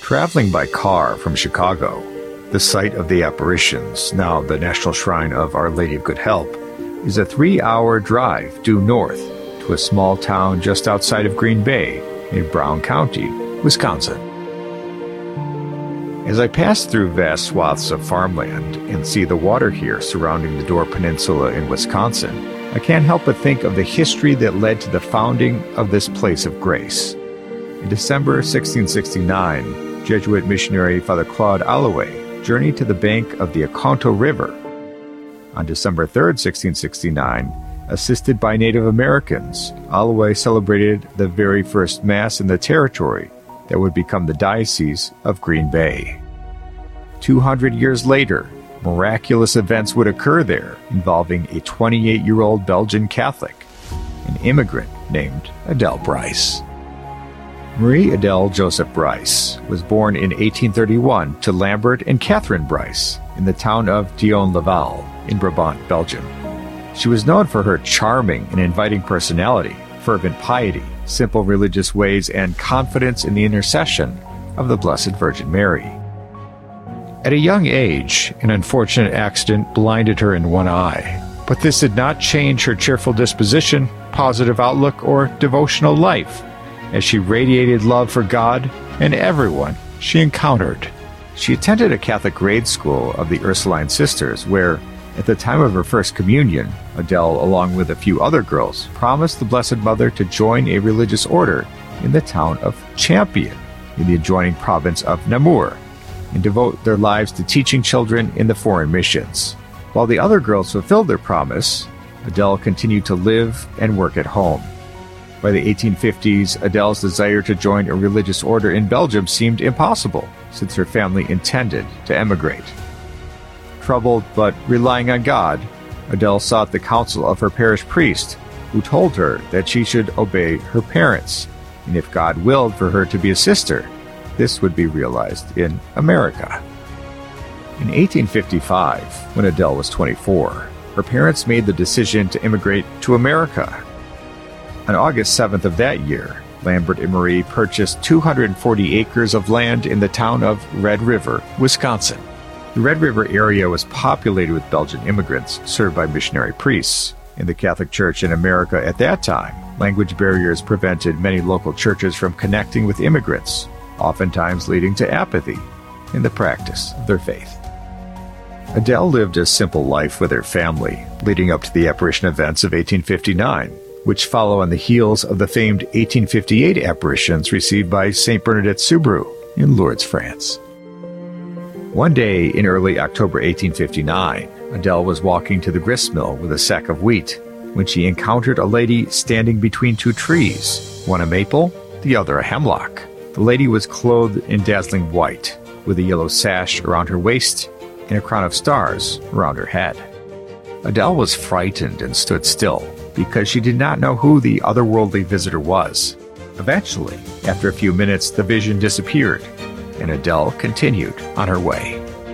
Traveling by car from Chicago, the site of the apparitions, now the National Shrine of Our Lady of Good Help, is a 3-hour drive due north to a small town just outside of Green Bay in Brown County, Wisconsin. As I pass through vast swaths of farmland and see the water here surrounding the Door Peninsula in Wisconsin, I can't help but think of the history that led to the founding of this place of grace. In December 1669, Jesuit missionary Father Claude Alloway journeyed to the bank of the Oconto River. On December 3, 1669, assisted by Native Americans, Alloway celebrated the very first Mass in the territory that would become the Diocese of Green Bay. 200 years later, miraculous events would occur there involving a 28-year-old Belgian Catholic, an immigrant named Adele Bryce. Marie Adele Joseph Bryce was born in 1831 to Lambert and Catherine Bryce in the town of Dionne-Laval in Brabant, Belgium. She was known for her charming and inviting personality, fervent piety, simple religious ways, and confidence in the intercession of the Blessed Virgin Mary. At a young age, an unfortunate accident blinded her in one eye, but this did not change her cheerful disposition, positive outlook, or devotional life, as she radiated love for God and everyone she encountered. She attended a Catholic grade school of the Ursuline Sisters, where, at the time of her first communion, Adele, along with a few other girls, promised the Blessed Mother to join a religious order in the town of Champion, in the adjoining province of Namur, and devote their lives to teaching children in the foreign missions. While the other girls fulfilled their promise, Adele continued to live and work at home. By the 1850s, Adele's desire to join a religious order in Belgium seemed impossible, since her family intended to emigrate. Troubled but relying on God, Adele sought the counsel of her parish priest, who told her that she should obey her parents, and if God willed for her to be a sister, this would be realized in America. In 1855, when Adele was 24, her parents made the decision to immigrate to America. On August 7th of that year, Lambert and Marie purchased 240 acres of land in the town of Red River, Wisconsin. The Red River area was populated with Belgian immigrants served by missionary priests. In the Catholic Church in America at that time, language barriers prevented many local churches from connecting with immigrants, oftentimes leading to apathy in the practice of their faith. Adele lived a simple life with her family, leading up to the apparition events of 1859, which follow on the heels of the famed 1858 apparitions received by St. Bernadette Soubirous in Lourdes, France. One day in early October 1859, Adele was walking to the gristmill with a sack of wheat when she encountered a lady standing between two trees, one a maple, the other a hemlock. The lady was clothed in dazzling white, with a yellow sash around her waist and a crown of stars around her head. Adele was frightened and stood still, because she did not know who the otherworldly visitor was. Eventually, after a few minutes, the vision disappeared, and Adele continued on her way.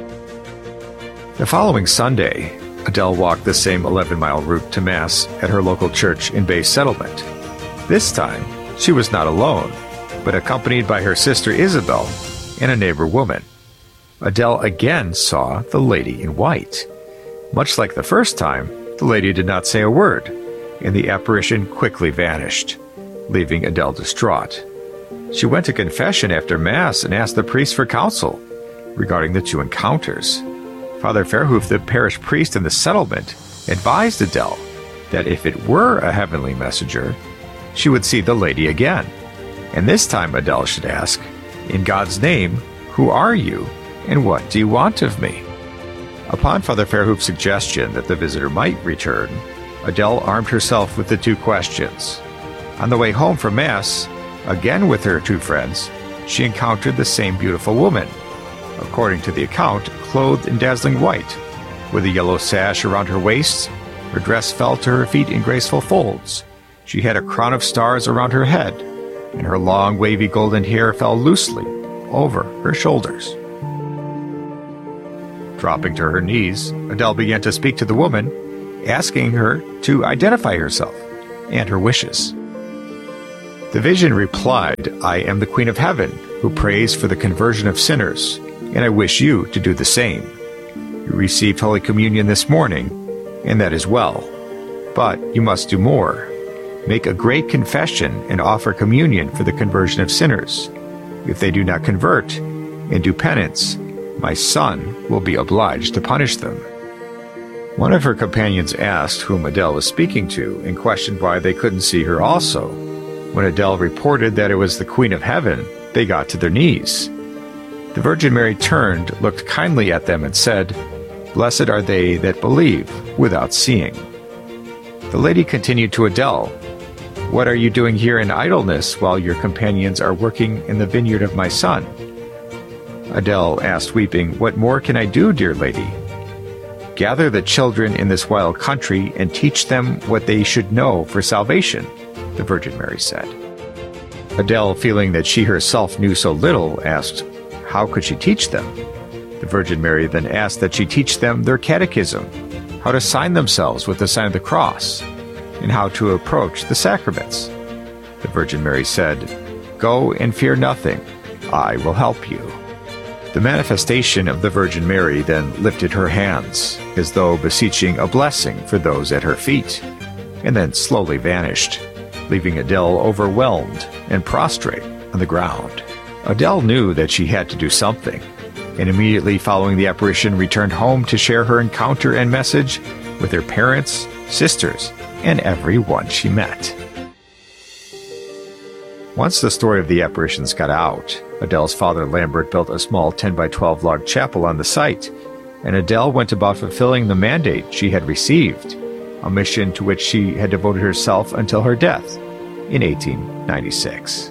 The following Sunday, Adele walked the same 11-mile route to Mass at her local church in Bay Settlement. This time, she was not alone, but accompanied by her sister Isabel and a neighbor woman. Adele again saw the lady in white. Much like the first time, the lady did not say a word, and the apparition quickly vanished, leaving Adele distraught. She went to confession after Mass and asked the priest for counsel regarding the two encounters. Father Fairhoof, the parish priest in the settlement, advised Adele that if it were a heavenly messenger, she would see the lady again. And this time Adele should ask, "In God's name, who are you, and what do you want of me?" Upon Father Fairhoof's suggestion that the visitor might return, Adele armed herself with the two questions. On the way home from Mass, again with her two friends, she encountered the same beautiful woman, according to the account, clothed in dazzling white. With a yellow sash around her waist, her dress fell to her feet in graceful folds. She had a crown of stars around her head, and her long, wavy golden hair fell loosely over her shoulders. Dropping to her knees, Adele began to speak to the woman, asking her to identify herself and her wishes. The vision replied, "I am the Queen of Heaven, who prays for the conversion of sinners, and I wish you to do the same. You received Holy Communion this morning, and that is well. But you must do more. Make a great confession and offer communion for the conversion of sinners. If they do not convert and do penance, my son will be obliged to punish them." One of her companions asked whom Adele was speaking to and questioned why they couldn't see her also. When Adele reported that it was the Queen of Heaven, they got to their knees. The Virgin Mary turned, looked kindly at them, and said, "Blessed are they that believe without seeing." The lady continued to Adele, "What are you doing here in idleness while your companions are working in the vineyard of my son?" Adele asked, weeping, "What more can I do, dear lady?" "Gather the children in this wild country and teach them what they should know for salvation," the Virgin Mary said. Adele, feeling that she herself knew so little, asked, how could she teach them? The Virgin Mary then asked that she teach them their catechism, how to sign themselves with the sign of the cross, and how to approach the sacraments. The Virgin Mary said, "Go and fear nothing. I will help you." The manifestation of the Virgin Mary then lifted her hands, as though beseeching a blessing for those at her feet, and then slowly vanished, leaving Adele overwhelmed and prostrate on the ground. Adele knew that she had to do something, and immediately following the apparition returned home to share her encounter and message with her parents, sisters, and everyone she met. Once the story of the apparitions got out, Adele's father Lambert built a small 10 by 12 log chapel on the site, and Adele went about fulfilling the mandate she had received, a mission to which she had devoted herself until her death in 1896.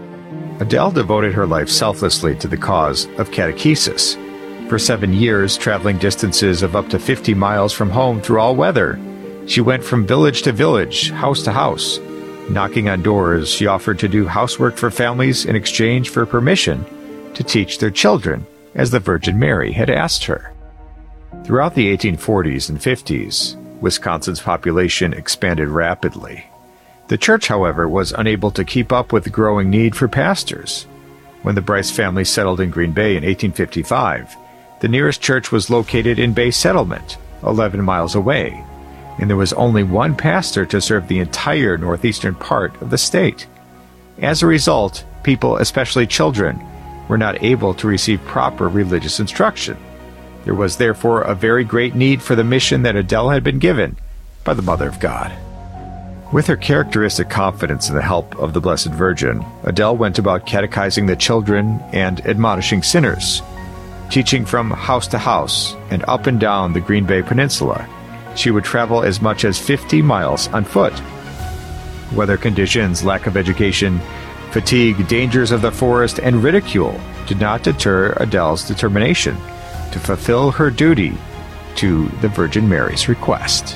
Adele devoted her life selflessly to the cause of catechesis. For 7 years, traveling distances of up to 50 miles from home through all weather, she went from village to village, house to house. Knocking on doors, she offered to do housework for families in exchange for permission to teach their children, as the Virgin Mary had asked her. Throughout the 1840s and 50s, Wisconsin's population expanded rapidly. The church, however, was unable to keep up with the growing need for pastors. When the Bryce family settled in Green Bay in 1855, the nearest church was located in Bay Settlement, 11 miles away, and there was only one pastor to serve the entire northeastern part of the state. As a result, people, especially children, were not able to receive proper religious instruction. There was therefore a very great need for the mission that Adele had been given by the Mother of God. With her characteristic confidence in the help of the Blessed Virgin, Adele went about catechizing the children and admonishing sinners, teaching from house to house and up and down the Green Bay Peninsula. She would travel as much as 50 miles on foot. Weather conditions, lack of education, fatigue, dangers of the forest, and ridicule did not deter Adele's determination to fulfill her duty to the Virgin Mary's request.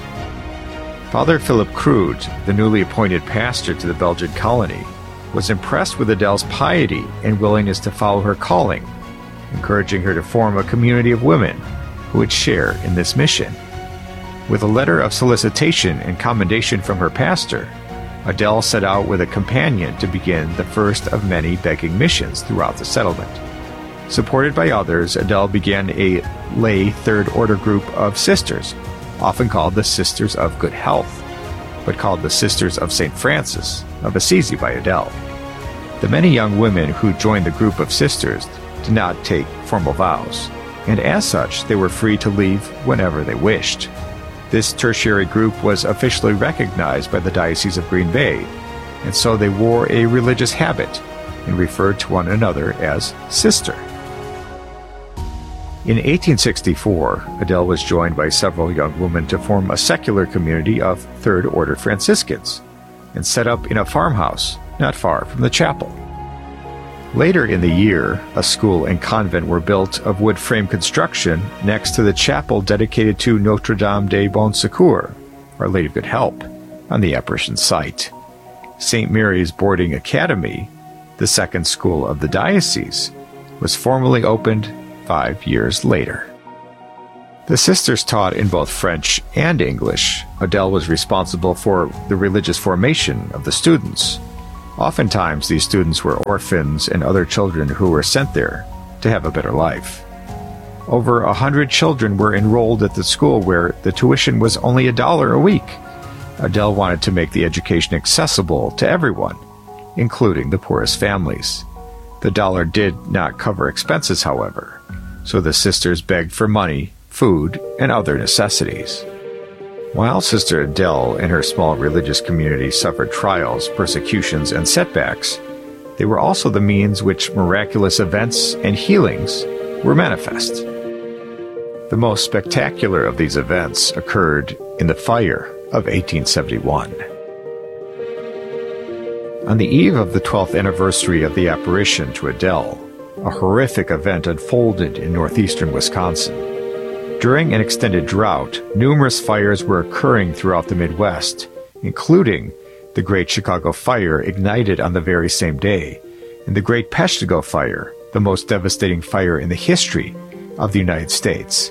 Father Philip Crude, the newly appointed pastor to the Belgian colony, was impressed with Adele's piety and willingness to follow her calling, encouraging her to form a community of women who would share in this mission. With a letter of solicitation and commendation from her pastor, Adele set out with a companion to begin the first of many begging missions throughout the settlement. Supported by others, Adele began a lay Third Order group of sisters, often called the Sisters of Good Health, but called the Sisters of St. Francis of Assisi by Adele. The many young women who joined the group of sisters did not take formal vows, and as such they were free to leave whenever they wished. This tertiary group was officially recognized by the Diocese of Green Bay, and so they wore a religious habit and referred to one another as sister. In 1864, Adele was joined by several young women to form a secular community of Third Order Franciscans and set up in a farmhouse not far from the chapel. Later in the year, a school and convent were built of wood frame construction next to the chapel dedicated to Notre Dame de Bon Secours, Our Lady of Good Help, on the apparition site. St. Mary's Boarding Academy, the second school of the diocese, was formally opened 5 years later. The sisters taught in both French and English. Adele was responsible for the religious formation of the students. Oftentimes, these students were orphans and other children who were sent there to have a better life. Over 100 children were enrolled at the school where the tuition was only $1 a week. Adele wanted to make the education accessible to everyone, including the poorest families. The dollar did not cover expenses, however, so the sisters begged for money, food, and other necessities. While Sister Adele and her small religious community suffered trials, persecutions, and setbacks, they were also the means which miraculous events and healings were manifest. The most spectacular of these events occurred in the fire of 1871. On the eve of the 12th anniversary of the apparition to Adele, a horrific event unfolded in northeastern Wisconsin. During an extended drought, numerous fires were occurring throughout the Midwest, including the Great Chicago Fire ignited on the very same day, and the Great Peshtigo Fire, the most devastating fire in the history of the United States.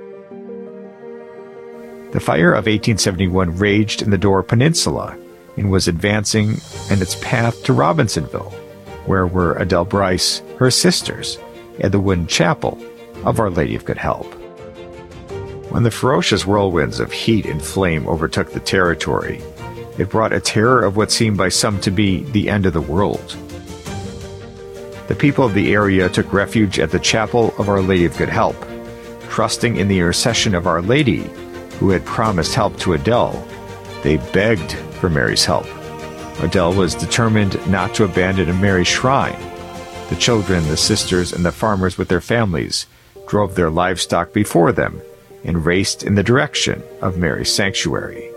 The fire of 1871 raged in the Door Peninsula and was advancing in its path to Robinsonville, where were Adele Bryce, her sisters, and the wooden chapel of Our Lady of Good Help. When the ferocious whirlwinds of heat and flame overtook the territory, it brought a terror of what seemed by some to be the end of the world. The people of the area took refuge at the chapel of Our Lady of Good Help, trusting in the intercession of Our Lady, who had promised help to Adele. They begged for Mary's help. Adele was determined not to abandon Mary's shrine. The children, the sisters, and the farmers with their families drove their livestock before them and raced in the direction of Mary's sanctuary.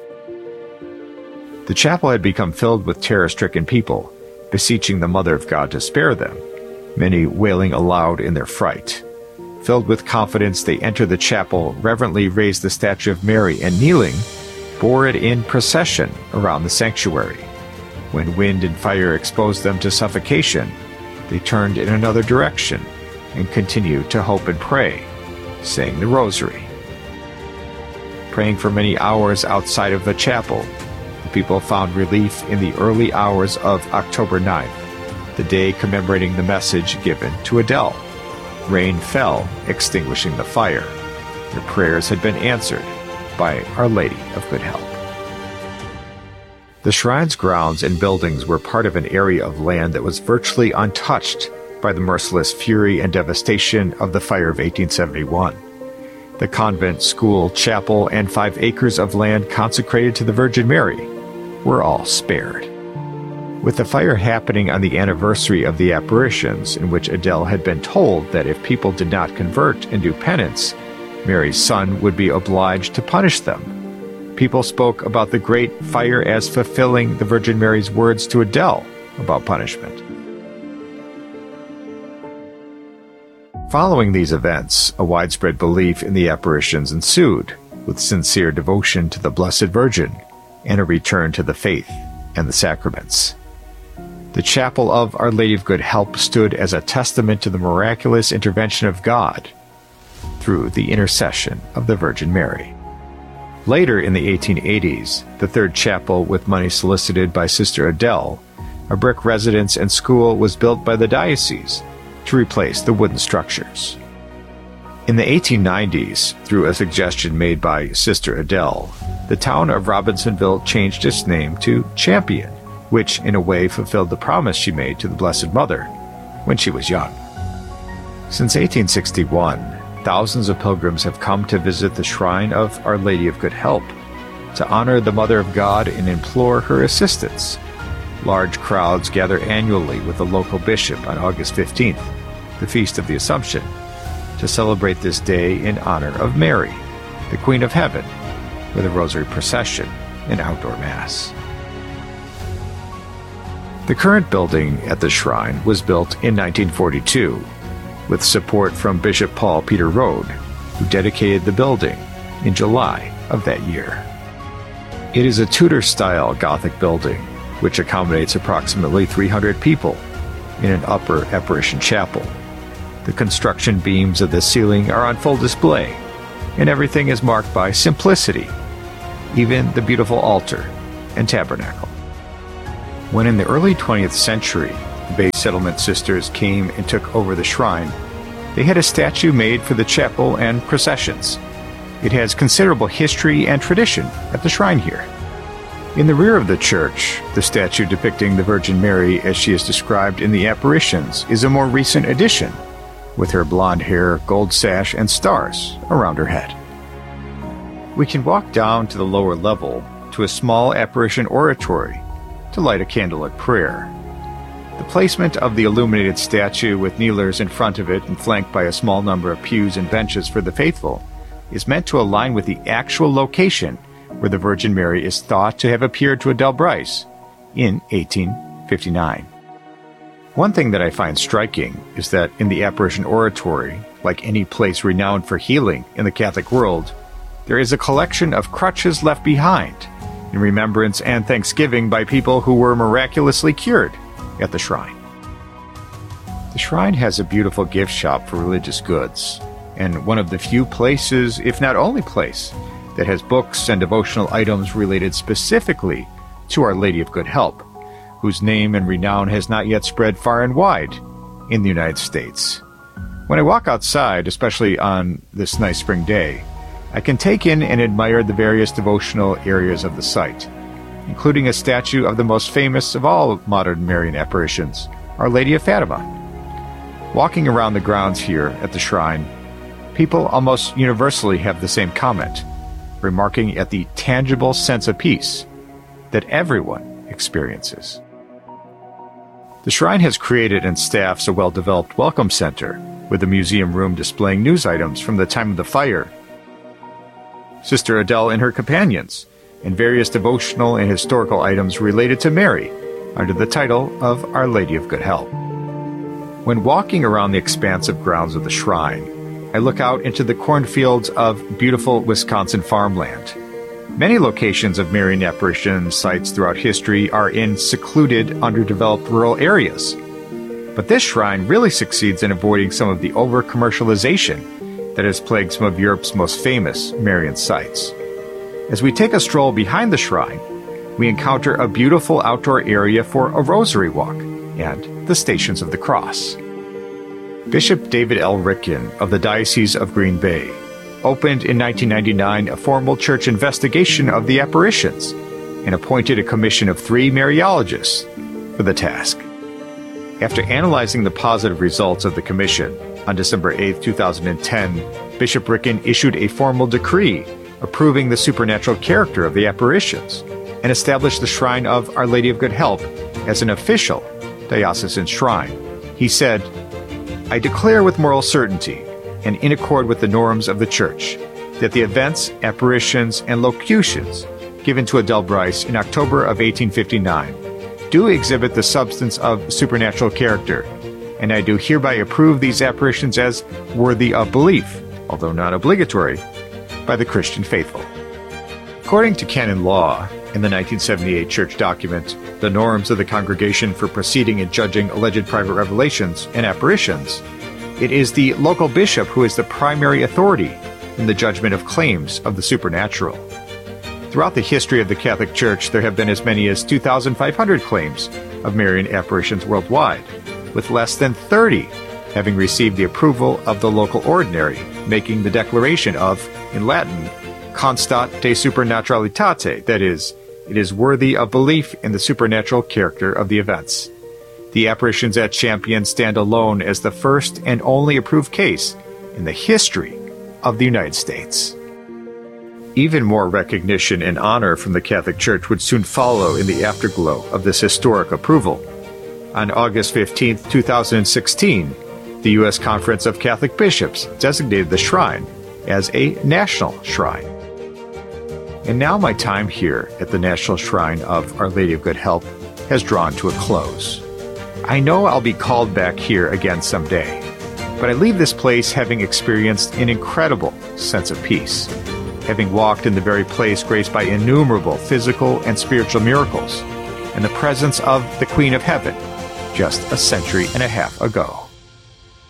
The chapel had become filled with terror-stricken people, beseeching the Mother of God to spare them, many wailing aloud in their fright. Filled with confidence, they entered the chapel, reverently raised the statue of Mary, and kneeling, bore it in procession around the sanctuary. When wind and fire exposed them to suffocation, they turned in another direction and continued to hope and pray, saying the Rosary. Praying for many hours outside of the chapel, the people found relief in the early hours of October 9th, the day commemorating the message given to Adele. Rain fell, extinguishing the fire. Their prayers had been answered by Our Lady of Good Help. The shrine's grounds and buildings were part of an area of land that was virtually untouched by the merciless fury and devastation of the fire of 1871. The convent, school, chapel, and 5 acres of land consecrated to the Virgin Mary were all spared. With the fire happening on the anniversary of the apparitions, in which Adele had been told that if people did not convert and do penance, Mary's son would be obliged to punish them, people spoke about the great fire as fulfilling the Virgin Mary's words to Adele about punishment. Following these events, a widespread belief in the apparitions ensued, with sincere devotion to the Blessed Virgin and a return to the faith and the sacraments. The chapel of Our Lady of Good Help stood as a testament to the miraculous intervention of God through the intercession of the Virgin Mary. Later in the 1880s, the third chapel, with money solicited by Sister Adele, a brick residence and school, was built by the diocese to replace the wooden structures. In the 1890s, through a suggestion made by Sister Adele, the town of Robinsonville changed its name to Champion, which in a way fulfilled the promise she made to the Blessed Mother when she was young. Since 1861, thousands of pilgrims have come to visit the shrine of Our Lady of Good Help, to honor the Mother of God and implore her assistance. Large crowds gather annually with the local bishop on August 15th, the Feast of the Assumption, to celebrate this day in honor of Mary, the Queen of Heaven, with a rosary procession and outdoor mass. The current building at the shrine was built in 1942, with support from Bishop Paul Peter Rode, who dedicated the building in July of that year. It is a Tudor-style Gothic building, which accommodates approximately 300 people in an upper apparition chapel. The construction beams of the ceiling are on full display, and everything is marked by simplicity, even the beautiful altar and tabernacle. When in the early 20th century, the Bay Settlement Sisters came and took over the shrine, they had a statue made for the chapel and processions. It has considerable history and tradition at the shrine here. In the rear of the church, the statue depicting the Virgin Mary as she is described in the apparitions is a more recent addition, with her blonde hair, gold sash, and stars around her head. We can walk down to the lower level to a small apparition oratory to light a candle at prayer. The placement of the illuminated statue with kneelers in front of it and flanked by a small number of pews and benches for the faithful is meant to align with the actual location where the Virgin Mary is thought to have appeared to Adele Bryce in 1859. One thing that I find striking is that in the apparition oratory, like any place renowned for healing in the Catholic world, there is a collection of crutches left behind in remembrance and thanksgiving by people who were miraculously cured at the shrine. The shrine has a beautiful gift shop for religious goods, and one of the few places, if not only place, that has books and devotional items related specifically to Our Lady of Good Help, whose name and renown has not yet spread far and wide in the United States. When I walk outside, especially on this nice spring day, I can take in and admire the various devotional areas of the site, including a statue of the most famous of all modern Marian apparitions, Our Lady of Fatima. Walking around the grounds here at the shrine, people almost universally have the same comment, remarking at the tangible sense of peace that everyone experiences. The shrine has created and staffs a well-developed welcome center, with a museum room displaying news items from the time of the fire, Sister Adele and her companions, and various devotional and historical items related to Mary, under the title of Our Lady of Good Help. When walking around the expansive grounds of the shrine, I look out into the cornfields of beautiful Wisconsin farmland. Many locations of Marian apparition sites throughout history are in secluded, underdeveloped rural areas. But this shrine really succeeds in avoiding some of the over-commercialization that has plagued some of Europe's most famous Marian sites. As we take a stroll behind the shrine, we encounter a beautiful outdoor area for a rosary walk and the Stations of the Cross. Bishop David L. Ricken of the Diocese of Green Bay opened in 1999 a formal church investigation of the apparitions and appointed a commission of 3 Mariologists for the task. After analyzing the positive results of the commission, on December 8, 2010, Bishop Ricken issued a formal decree approving the supernatural character of the apparitions and established the Shrine of Our Lady of Good Help as an official diocesan shrine. He said, "I declare with moral certainty and in accord with the norms of the Church that the events, apparitions, and locutions given to Adele Bryce in October of 1859 do exhibit the substance of supernatural character, and I do hereby approve these apparitions as worthy of belief, although not obligatory, by the Christian faithful." According to canon law, in the 1978 church document, The Norms of the Congregation for Proceeding and Judging Alleged Private Revelations and Apparitions, it is the local bishop who is the primary authority in the judgment of claims of the supernatural. Throughout the history of the Catholic Church, there have been as many as 2,500 claims of Marian apparitions worldwide, with less than 30 having received the approval of the local ordinary, making the declaration of, in Latin, constat de supernaturalitate, that is, it is worthy of belief in the supernatural character of the events. The apparitions at Champion stand alone as the first and only approved case in the history of the United States. Even more recognition and honor from the Catholic Church would soon follow in the afterglow of this historic approval. On August 15, 2016, the U.S. Conference of Catholic Bishops designated the shrine as a national shrine. And now my time here at the National Shrine of Our Lady of Good Help has drawn to a close. I know I'll be called back here again someday, but I leave this place having experienced an incredible sense of peace, having walked in the very place graced by innumerable physical and spiritual miracles, and the presence of the Queen of Heaven just a century and a half ago.